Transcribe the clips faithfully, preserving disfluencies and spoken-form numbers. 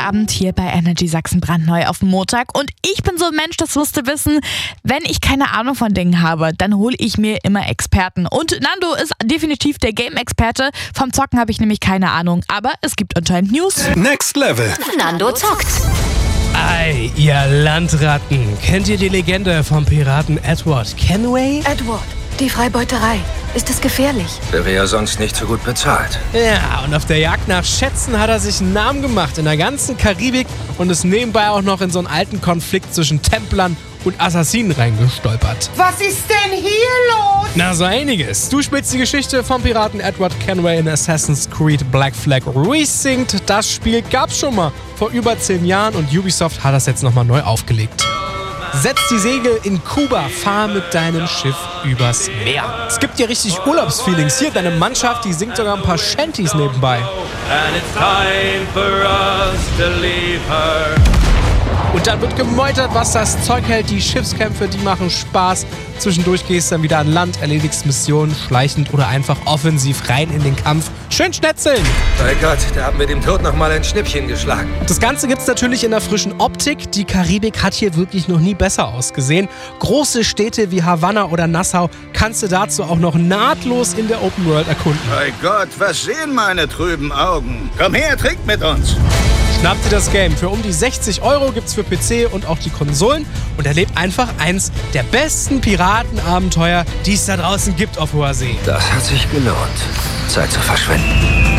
Freitagabend hier bei Energy Sachsen brandneu auf dem Montag. Und ich bin so ein Mensch, das musste wissen, wenn ich keine Ahnung von Dingen habe, dann hole ich mir immer Experten. Und Nando ist definitiv der Game-Experte. Vom Zocken habe ich nämlich keine Ahnung, aber es gibt anscheinend News. Next Level. Nando zockt. Ei, ihr Landratten. Kennt ihr die Legende vom Piraten Edward Kenway? Edward, die Freibeuterei. Ist es gefährlich? Wäre ja sonst nicht so gut bezahlt. Ja, und auf der Jagd nach Schätzen hat er sich einen Namen gemacht in der ganzen Karibik und ist nebenbei auch noch in so einen alten Konflikt zwischen Templern und Assassinen reingestolpert. Was ist denn hier los? Na, so einiges. Du spielst die Geschichte vom Piraten Edward Kenway in Assassin's Creed Black Flag Resynced. Das Spiel gab's schon mal vor über zehn Jahren und Ubisoft hat das jetzt nochmal neu aufgelegt. Setz die Segel in Kuba, fahr mit deinem Schiff übers Meer. Es gibt dir richtig Urlaubsfeelings. Hier, deine Mannschaft, die singt sogar ein paar Shanties nebenbei. And it's time for us to leave her. Und dann wird gemeutert, was das Zeug hält. Die Schiffskämpfe, die machen Spaß. Zwischendurch gehst du dann wieder an Land, erledigst Missionen, schleichend oder einfach offensiv rein in den Kampf. Schön schnetzeln! Bei Gott, da haben wir dem Tod noch mal ein Schnippchen geschlagen. Das Ganze gibt's natürlich in der frischen Optik. Die Karibik hat hier wirklich noch nie besser ausgesehen. Große Städte wie Havanna oder Nassau kannst du dazu auch noch nahtlos in der Open World erkunden. Bei Gott, was sehen meine trüben Augen? Komm her, trinkt mit uns! Schnappt dir das Game. Für um die sechzig Euro gibt's für P C und auch die Konsolen und erlebt einfach eins der besten Piratenabenteuer, die es da draußen gibt auf hoher See. Das hat sich gelohnt. Zeit zu verschwinden.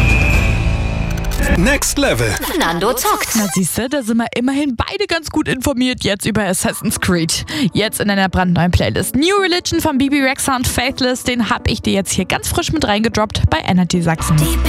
Next Level. Nando zockt. Na siehste, da sind wir immerhin beide ganz gut informiert jetzt über Assassin's Creed. Jetzt in einer brandneuen Playlist. New Religion von Bebe Rexha und Faithless, den hab ich dir jetzt hier ganz frisch mit reingedroppt bei Energy Sachsen.